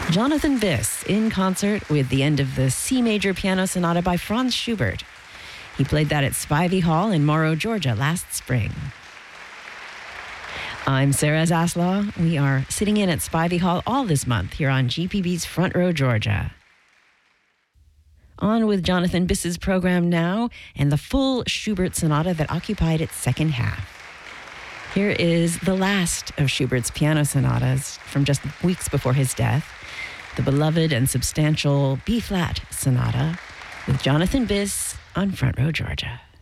Jonathan Biss in concert with the end of the C major piano sonata by Franz Schubert. He played that at Spivey Hall in Morrow, Georgia last spring. I'm Sarah Zaslaw. We are sitting in at Spivey Hall all this month here on GPB's Front Row, Georgia. On with Jonathan Biss's program now and the full Schubert sonata that occupied its second half. Here is the last of Schubert's piano sonatas from just weeks before his death, the beloved and substantial B-flat sonata with Jonathan Biss on Front Row, Georgia.